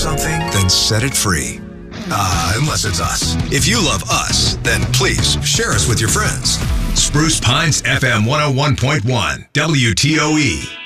something, then set it free. Unless it's us. If you love us, then please share us with your friends. Spruce Pines FM 101.1 WTOE.